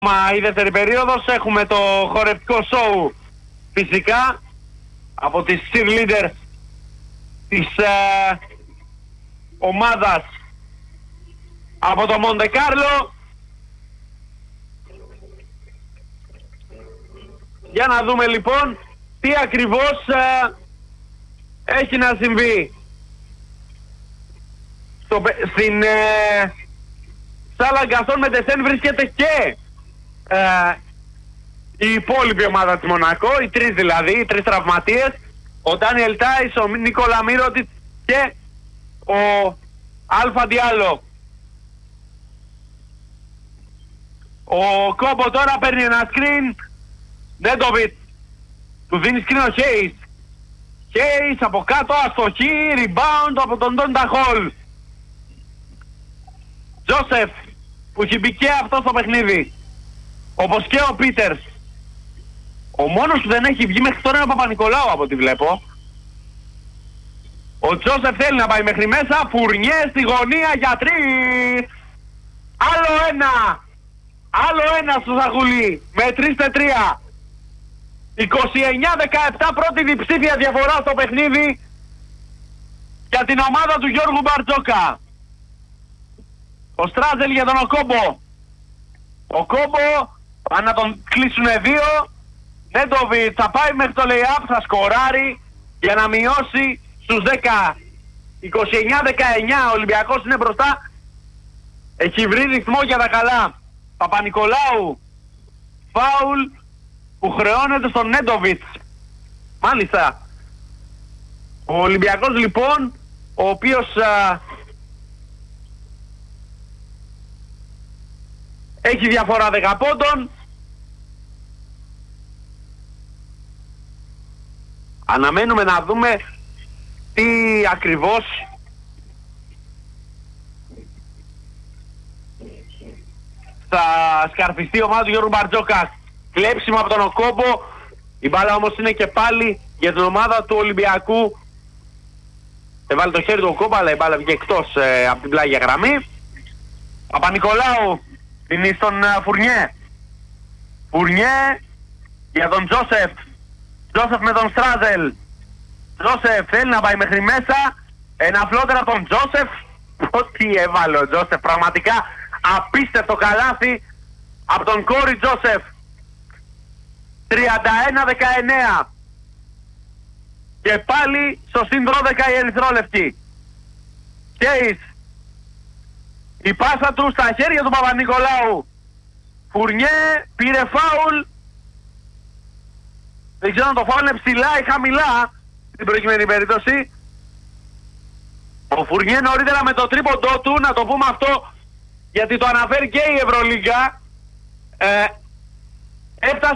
Η δεύτερη περίοδος, έχουμε το χορευτικό σοου φυσικά από τις cheerleader της ομάδας από το Μοντε Κάρλο. Για να δούμε λοιπόν τι ακριβώς έχει να συμβεί. Στην σάλα Γκαστόν Μεντεσέν βρίσκεται και η υπόλοιπη ομάδα της Μονακό, οι τρεις δηλαδή, οι τρεις τραυματίες, ο Ντάνιελ Τάις, ο Νίκολα Μύρωτιτς και ο Αλφα Διάλο. Ο Κόμπο τώρα παίρνει ένα screen, Νέντοβιτ του δίνει screen ο Χέις. Χέις από κάτω, αστοχή, rebound από τον Ντόντα Χολ. Τζόσεφ που έχει μπει και αυτό στο παιχνίδι, όπως και ο Πίτερς. Ο μόνος που δεν έχει βγει μέχρι τώρα είναι ο Παπα-Νικολάου από ό,τι βλέπω. Ο Τζόσεφ θέλει να πάει μέχρι μέσα, Φουρνιέ στη γωνία για τρεις. Άλλο ένα στο Ζαγουλί με 3-3. 29-17, πρώτη διψήφια διαφορά στο παιχνίδι για την ομάδα του Γιώργου Μπαρτζόκα. Ο Στράζελ για τον Οκόμπο. Ο Κόμπο πάνε να τον κλείσουν δύο. Νέντοβιτ θα πάει μέχρι το lay-up, θα σκοράρει για να μειώσει στους 10. 29-19, ο Ολυμπιακός είναι μπροστά. Έχει βρει ρυθμό για τα καλά. Παπα-Νικολάου, φάουλ που χρεώνεται στον Νέντοβιτ. Μάλιστα. Ο Ολυμπιακός λοιπόν, ο οποίος έχει διαφορά 10 πόντων. Αναμένουμε να δούμε τι ακριβώς θα σκαρφιστεί η ομάδα του Γιώργου Μπαρτζόκα. Κλέψιμο από τον Οκόμπο. Η μπάλα όμως είναι και πάλι για την ομάδα του Ολυμπιακού. Έβαλε το χέρι του Οκόμπο, αλλά η μπάλα βγήκε εκτός από την πλάγια γραμμή. Παπα-Νικολάου είναι στον Φουρνιέ. Φουρνιέ για τον Τζόσεφ. Τζόσεφ με τον Στράζελ. Τζόσεφ θέλει να πάει μέχρι μέσα. Ένα φλότερ από τον Τζόσεφ. Ό,τι έβαλε ο Τζόσεφ. Πραγματικά απίστευτο καλάθι από τον Κόρι Τζόσεφ. 31-19. Και πάλι στο συν 12 η ερυθρόλευκη. Κέις. Η πάσα του στα χέρια του Παπα-Νικολάου. Φουρνιέ πήρε φάουλ. Δεν ξέρω αν το φάουλ είναι ψηλά ή χαμηλά στην προηγούμενη περίπτωση. Ο Φουρνιέ νωρίτερα με το τρίποντό του, να το πούμε αυτό γιατί το αναφέρει και η Ευρωλίγκα, έφτασε